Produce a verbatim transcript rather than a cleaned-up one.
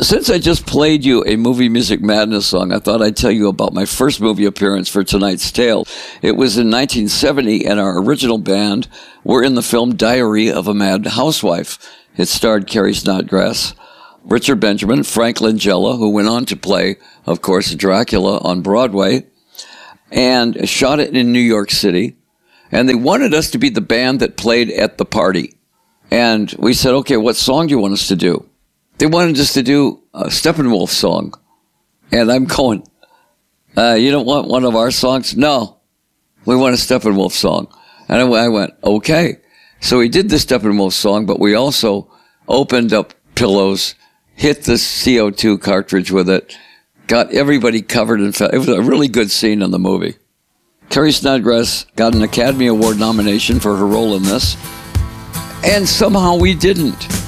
Since I just played you a Movie Music Madness song, I thought I'd tell you about my first movie appearance for tonight's tale. It was in nineteen seventy, and our original band were in the film Diary of a Mad Housewife. It starred Carrie Snodgrass, Richard Benjamin, Frank Langella, who went on to play, of course, Dracula on Broadway, and shot it in New York City. And they wanted us to be the band that played at the party. And we said, okay, what song do you want us to do? They wanted us to do a Steppenwolf song. And I'm going, uh, you don't want one of our songs? No, we want a Steppenwolf song. And I went, okay. So we did the Steppenwolf song, but we also opened up pillows, hit the C O two cartridge with it, got everybody covered in fat. It was a really good scene in the movie. Carrie Snodgrass got an Academy Award nomination for her role in this, and somehow we didn't.